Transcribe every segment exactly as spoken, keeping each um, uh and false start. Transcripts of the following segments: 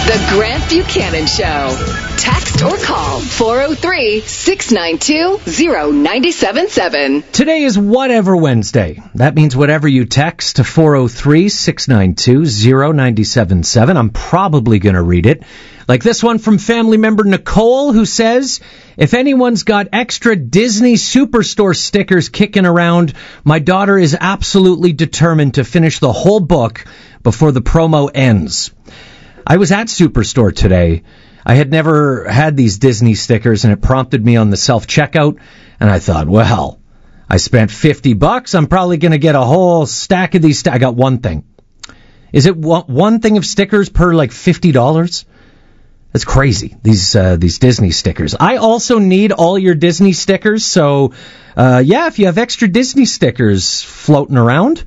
The Grant Buchanan Show. Text or call four oh three, six nine two, oh nine seven seven. Today is Whatever Wednesday. That means whatever you text to four oh three, six nine two, oh nine seven seven. I'm probably going to read it. Like this one from family member Nicole, who says, if anyone's got extra Disney Superstore stickers kicking around, my daughter is absolutely determined to finish the whole book before the promo ends. I was at Superstore today. I had never had these Disney stickers, and it prompted me on the self-checkout, and I thought, well, I spent fifty bucks. I'm probably going to get a whole stack of these. St- I got one thing. Is it one thing of stickers per, like, fifty dollars? That's crazy, these uh, these Disney stickers. I also need all your Disney stickers, so, uh, yeah, if you have extra Disney stickers floating around,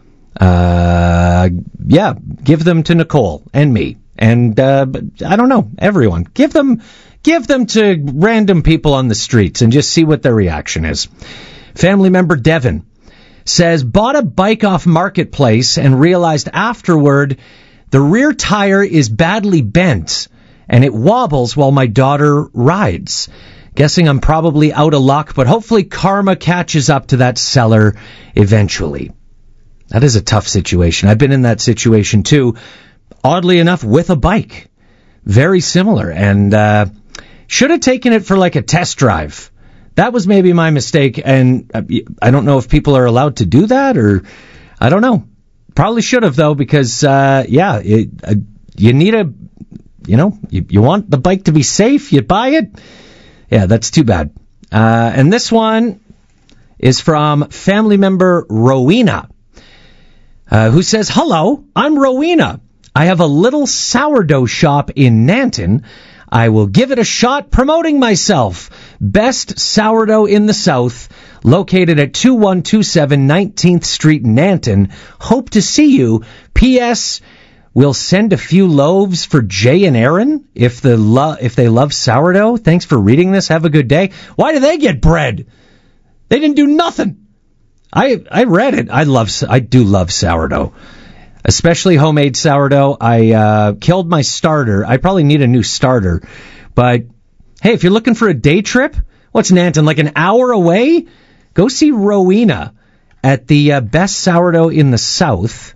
uh, yeah, give them to Nicole and me. And, uh, I don't know, everyone. Give them, give them to random people on the streets and just see what their reaction is. Family member Devin says, bought a bike off Marketplace and realized afterward the rear tire is badly bent and it wobbles while my daughter rides. Guessing I'm probably out of luck, but hopefully karma catches up to that seller eventually. That is a tough situation. I've been in that situation too. Oddly enough, with a bike. Very similar. And uh should have taken it for like a test drive. That was maybe my mistake. And I don't know if people are allowed to do that, or I don't know. Probably should have, though, because, uh yeah, it, uh, you need a, you know, you, you want the bike to be safe. You buy it. Yeah, that's too bad. Uh And this one is from family member Rowena, uh, who says, hello, I'm Rowena. I have a little sourdough shop in Nanton. I will give it a shot promoting myself. Best sourdough in the South, located at two one two seven nineteenth Street, Nanton. Hope to see you. P S. We'll send a few loaves for Jay and Aaron if the lo- if they love sourdough. Thanks for reading this. Have a good day. Why do they get bread? They didn't do nothing. I I read it. I love I do love sourdough. Especially homemade sourdough. I uh, killed my starter. I probably need a new starter. But, hey, if you're looking for a day trip, what's Nanton, like an hour away? Go see Rowena at the uh, best sourdough in the South.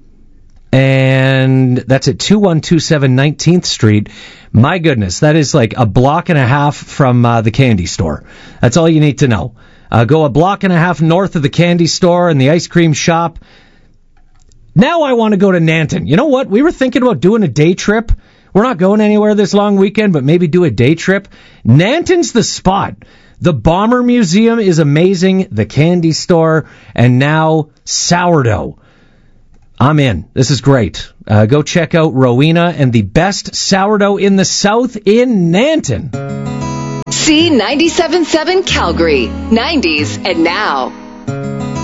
And that's at two one two seven nineteenth Street. My goodness, that is like a block and a half from uh, the candy store. That's all you need to know. Uh, go a block and a half north of the candy store and the ice cream shop. Now I want to go to Nanton. You know what? We were thinking about doing a day trip. We're not going anywhere this long weekend, but maybe do a day trip. Nanton's the spot. The Bomber Museum is amazing. The candy store. And now sourdough. I'm in. This is great. Uh, go check out Rowena and the best sourdough in the South in Nanton. C ninety-seven point seven Calgary. nineties and now.